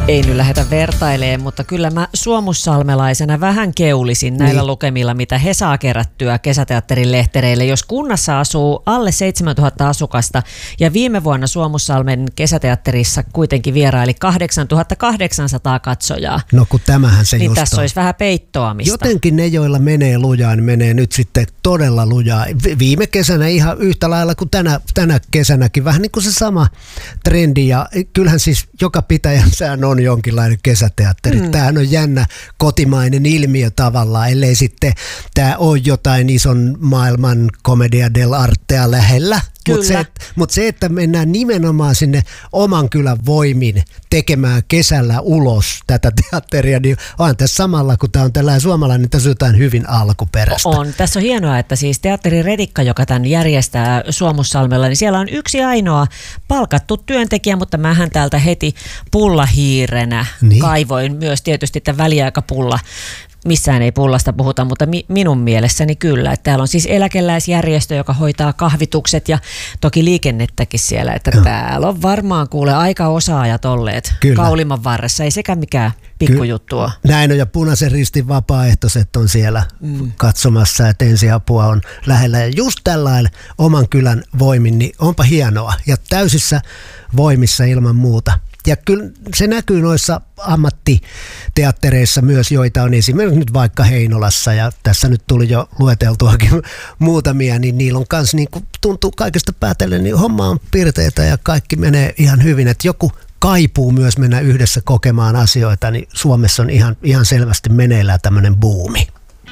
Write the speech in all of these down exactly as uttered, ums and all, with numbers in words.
Ei nyt lähdetä vertailemaan, mutta kyllä mä suomussalmelaisena vähän keulisin näillä niin. lukemilla, mitä he saa kerättyä kesäteatterin lehtereille. Jos kunnassa asuu alle seitsemäntuhatta asukasta ja viime vuonna Suomussalmen kesäteatterissa kuitenkin vieraili kahdeksantuhatta kahdeksansataa katsojaa. No kun tämähän se niin just tässä on. Olisi vähän peittoamista. Jotenkin ne, joilla menee lujaa, niin menee nyt sitten todella lujaa. Viime kesänä ihan yhtä lailla kuin tänä, tänä kesänäkin. Vähän niin kuin se sama trendi ja kyllähän siis joka pitäjässään on jonkinlainen kesäteatteri. Mm. Tämähän on jännä kotimainen ilmiö tavallaan, ellei sitten tämä ole jotain ison maailman commedia dell'artea lähellä. Mutta se, mut se, että mennään nimenomaan sinne oman kylän voimin tekemään kesällä ulos tätä teatteria, niin on tässä samalla, kun tämä on tällainen suomalainen, niin tässä on jotain hyvin alkuperäistä. On. Tässä on hienoa, että siis Teatteri Redikka, joka tämän järjestää Suomussalmella, niin siellä on yksi ainoa palkattu työntekijä, mutta mähän täältä heti pullahiirenä niin. kaivoin myös tietysti tämän väliaikapulla. Missään ei pullasta puhuta, mutta mi- minun mielessäni kyllä. Että täällä on siis eläkeläisjärjestö, joka hoitaa kahvitukset ja toki liikennettäkin siellä. Että no. täällä on varmaan kuule aika osaajat olleet kyllä. Kauliman varressa. Ei sekään mikään pikkujuttua. Ky- Näin on ja Punaisen Ristin vapaaehtoiset on siellä mm. katsomassa, että ensiapua on lähellä. Ja just tällainen oman kylän voimin, niin onpa hienoa ja täysissä voimissa ilman muuta. Ja kyllä se näkyy noissa ammattiteattereissa myös, joita on esimerkiksi nyt vaikka Heinolassa ja tässä nyt tuli jo lueteltuakin muutamia, niin niillä on kanssa niin kuin tuntuu kaikesta päätellen, niin homma on pirteitä ja kaikki menee ihan hyvin, että joku kaipuu myös mennä yhdessä kokemaan asioita, niin Suomessa on ihan, ihan selvästi meneillään tämmöinen buumi.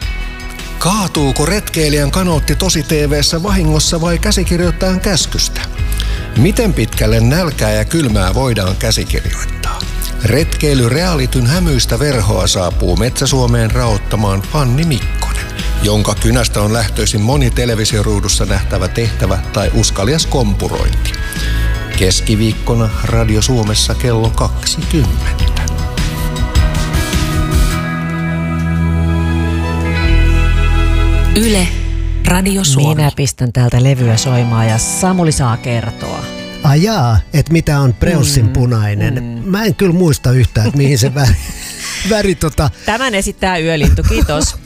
Kaatuuko retkeilijän kanootti tosi T V:ssä vahingossa vai käsikirjoittajan käskystä? Miten pitkälle nälkää ja kylmää voidaan käsikirjoittaa? Retkeily realityn hämyistä verhoa saapuu Metsä-Suomeen raottamaan Fanni Mikkonen, jonka kynästä on lähtöisin moni televisioruudussa nähtävä tehtävä tai uskalias kompurointi. Keskiviikkona Radio Suomessa kello kaksikymmentä. Yle, Radio Suomi. Minä pistän täältä levyä soimaan ja Samuli saa kertoa. Ajaa, että mitä on Preussin mm, punainen. Mm. Mä en kyllä muista yhtään, että mihin se väri, väri tota... Tämän esittää Yölintu, kiitos.